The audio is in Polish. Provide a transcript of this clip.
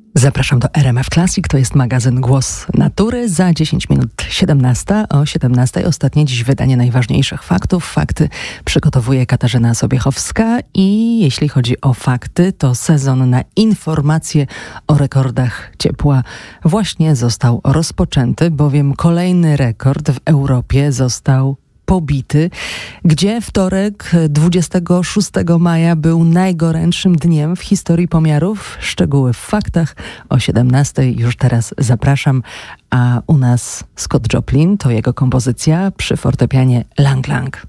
Zapraszam do RMF Classic, to jest magazyn Głos Natury. Za 10 minut 17, o 17 ostatnie dziś wydanie najważniejszych faktów. Fakty przygotowuje Katarzyna Sobiechowska i jeśli chodzi o fakty, to sezon na informacje o rekordach ciepła właśnie został rozpoczęty, bowiem kolejny rekord w Europie został pobity, gdzie wtorek 26 maja był najgorętszym dniem w historii pomiarów. Szczegóły w faktach o 17 już teraz zapraszam, a u nas Scott Joplin, to jego kompozycja przy fortepianie Lang Lang.